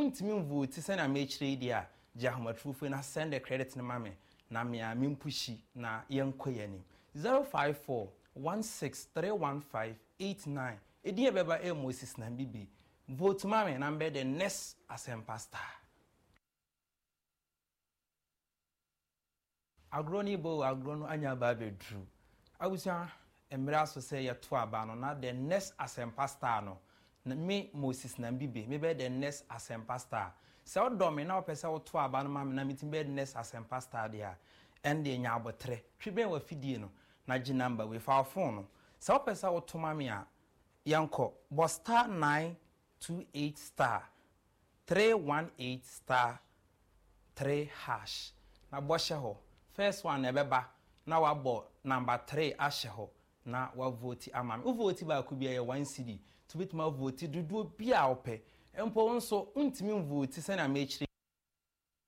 untimi vote send a mechire dia jahomatrufo na send the credit na mame na me a mempushi na yenkoyani 05416311589 edi ebeba Moses na bibi vote mame na be the next Asempa Star. Agroni bo agrono anya ba bedru awusia emira so say ye to aba no na the next Asempa Star no na me Moses na bibi me be the next Asempa Star se odome na opese wo to aba no ma me na metin be the next Asempa Star dia ende nya abotre twiben wa fidie no na gi number we fa phone no se opese wo to ma me a yanko bo star 928 star 318 star 3 hash na bo hye ho first one ebeba na wabo number 3 ahye ho na wa vote amam u vote ba ku bia ye 1 cd to bit ma vote dudu bia ope empo nso untimi vote se na mechire